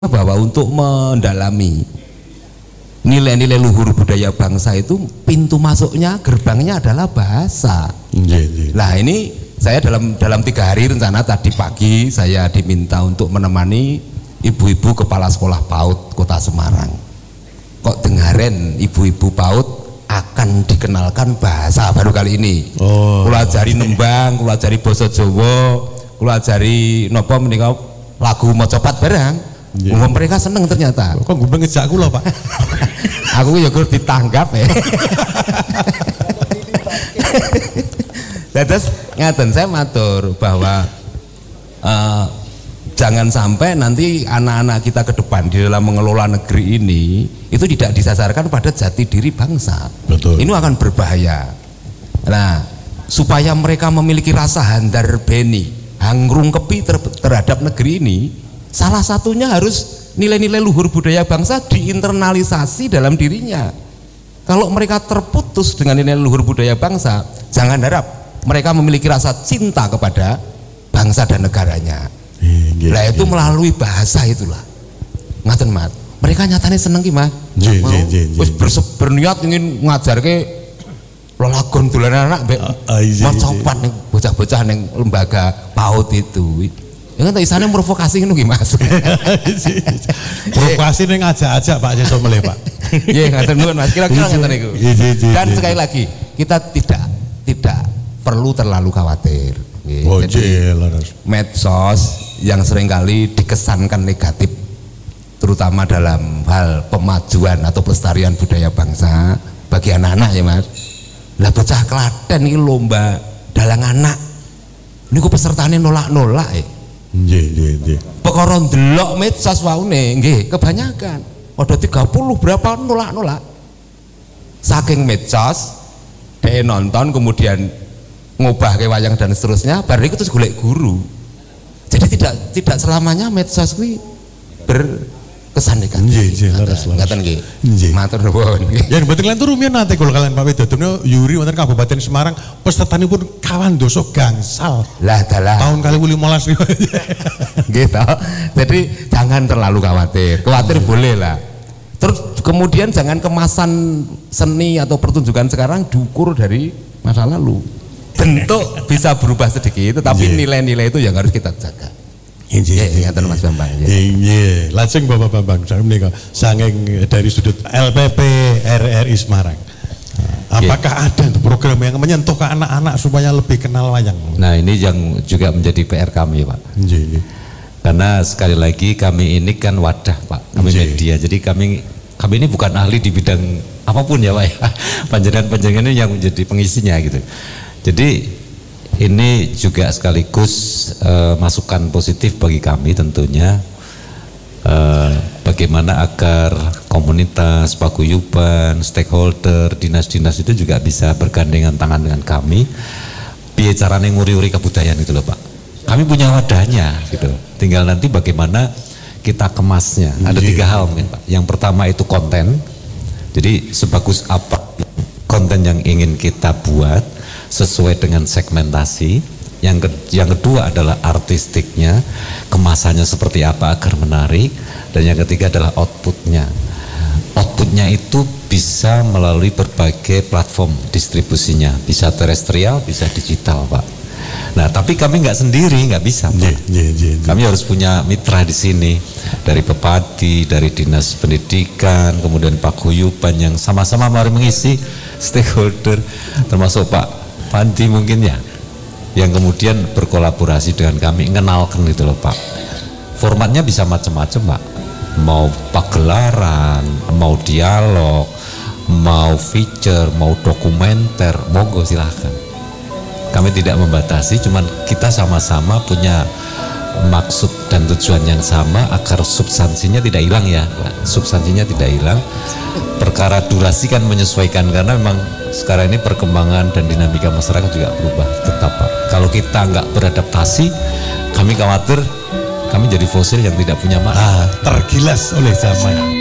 bahwa untuk mendalami nilai-nilai luhur budaya bangsa itu pintu masuknya, gerbangnya adalah bahasa. Nah ini saya dalam 3 hari rencana tadi pagi saya diminta untuk menemani ibu-ibu kepala sekolah PAUD Kota Semarang. Kok dengaren ibu-ibu PAUD akan dikenalkan bahasa baru kali ini. Kula ajari nembang, kula ajari basa Jawa, kula ajari napa menika lagu macapat barang. Mereka seneng ternyata. Kok gue ngejak aku loh Pak. Aku ya kurang ditanggap ya. Terus ngaten saya matur bahwa jangan sampai nanti anak-anak kita ke depan di dalam mengelola negeri ini itu tidak disasarkan pada jati diri bangsa. Betul. Ini akan berbahaya. Nah, supaya mereka memiliki rasa handar beni, hangrungkepi terhadap negeri ini, salah satunya harus nilai-nilai luhur budaya bangsa diinternalisasi dalam dirinya. Kalau mereka terputus dengan nilai luhur budaya bangsa, jangan harap mereka memiliki rasa cinta kepada bangsa dan negaranya. Nah itu melalui bahasa itulah. Ngaten Mat. Mereka nyatanya seneng ki Mas. Berniat ingin ngajarke lelagon dolanan anak macapat ning bocah-bocah ning lembaga PAUD itu. Ya kan isane provokasi ngono ki Mas. Provokasi ning ngajak-ajak Pak Ceso meleh Pak. Nggih ngaten nuwun Mas, kira-kira ngaten niku. Dan sekali lagi, kita tidak perlu terlalu khawatir. Jadi medsos yang seringkali dikesankan negatif terutama dalam hal pemajuan atau pelestarian budaya bangsa bagi anak-anak ya Mas. Lah bocah Klaten iki lomba dalang anak. Niku pesertane nolak-nolak ya. Nggih. Perkara ndelok medsos waune nggih kebanyakan. Ada 30 berapa nolak-nolak. Saking medsos dhek nonton kemudian ngubah ke wayang dan seterusnya, baru itu terus golek guru. Jadi tidak selamanya medsos kuwi berkesan negatif. Ngaten nggih. Matur nuwun. Ya mboten lan turu miyen nate kula kalian Pak Widodo Yuri wonten Kabupaten Semarang pesertanipun kawan dosa gangsal. Lah dalah. Tahun 2015 niku. Nggih toh. Jadi jangan terlalu khawatir. Khawatir boleh lah. Terus kemudian jangan kemasan seni atau pertunjukan sekarang diukur dari masa lalu. Bentuk bisa berubah sedikit, tetapi nilai-nilai itu yang harus kita jaga. Ingatan Mas Bambang. Iya, lajeng Bapak Bambang. Saya menika saking dari sudut LPP RRI Semarang. Apakah ada program yang menyentuh ke anak-anak supaya lebih kenal wayang? Nah ini yang juga menjadi PR kami Pak. Karena sekali lagi kami ini kan wadah Pak, kami media. Jadi kami ini bukan ahli di bidang apapun ya Pak ya. Panjenengan ini yang menjadi pengisinya gitu. Jadi ini juga sekaligus masukan positif bagi kami tentunya bagaimana agar komunitas, paguyuban, stakeholder, dinas-dinas itu juga bisa bergandengan tangan dengan kami piye carane nguri-uri kebudayaan itu loh Pak. Kami punya wadahnya gitu. Tinggal nanti bagaimana kita kemasnya. Ada 3 hal mungkin Pak. Yang pertama itu konten. Jadi sebagus apa konten yang ingin kita buat sesuai dengan segmentasi. Yang kedua adalah artistiknya, kemasannya seperti apa agar menarik, dan yang ketiga adalah outputnya. Outputnya itu bisa melalui berbagai platform distribusinya, bisa terestrial, bisa digital Pak. Nah tapi kami nggak sendiri, nggak bisa Pak. Kami harus punya mitra di sini dari Pepadi, dari Dinas Pendidikan, kemudian paguyuban yang sama-sama mari mengisi stakeholder, termasuk Pak Pandi mungkin ya, yang kemudian berkolaborasi dengan kami, ngenalkan gitu loh Pak. Formatnya bisa macam-macam Pak, mau pagelaran, mau dialog, mau feature, mau dokumenter, monggo silahkan. Kami tidak membatasi, cuman kita sama-sama punya maksud dan tujuan yang sama agar substansinya tidak hilang ya Pak. Substansinya tidak hilang. Perkara durasi kan menyesuaikan karena memang sekarang ini perkembangan dan dinamika masyarakat juga berubah tetap Pak. Kalau kita nggak beradaptasi, kami khawatir kami jadi fosil yang tidak punya makna. Tergilas oleh zaman.